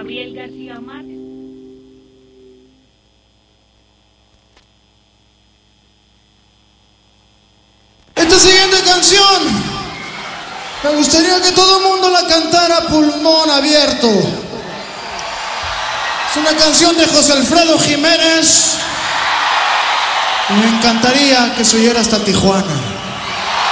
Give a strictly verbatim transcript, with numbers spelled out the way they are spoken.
Gabriel García Márquez. Esta siguiente canción me gustaría que todo el mundo la cantara a pulmón abierto. Es una canción de José Alfredo Jiménez y me encantaría que se oyera hasta Tijuana.